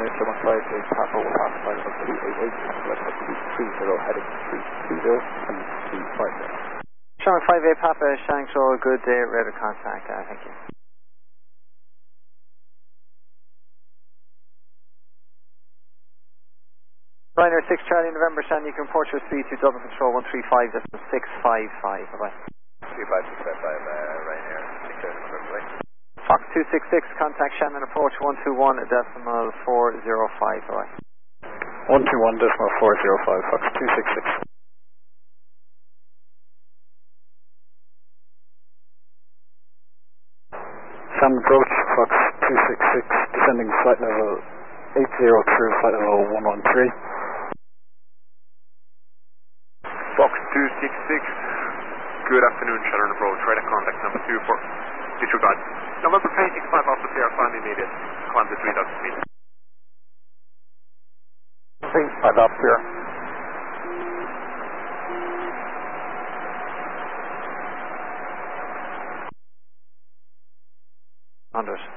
afternoon, Sherman 58 Papa, we'll pass flight level 288, flight level 230, heading 320, 235. Sherman 58 Papa, Shanks Roll, good day, radar contact, thank you. Ryanair 6 Charlie November, Shan, you can report your speed to Dublin Control 135.655, bye-bye. 25655, Ryanair 6 Charlie November, bye. Fox 266, contact Shannon approach 121.405, bye-bye. 121.405, Fox 266. Shannon approach, Fox 266, descending flight level 80 through flight level 113. Fox 266, good afternoon, Shannon approach, radar contact number 2 for disregard. November 365 off the PR, finally needed, climb to 3,000 feet. I'm up here. Under.